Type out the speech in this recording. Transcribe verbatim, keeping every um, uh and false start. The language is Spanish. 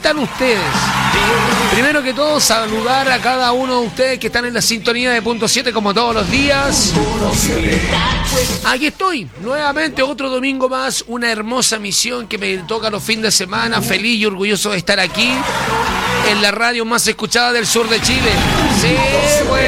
están ustedes? Primero que todo, saludar a cada uno de ustedes que están en la sintonía de Punto siete como todos los días. Aquí estoy, nuevamente otro domingo más, una hermosa misión que me toca los fines de semana, feliz y orgulloso de estar aquí en la radio más escuchada del sur de Chile. Sí, bueno.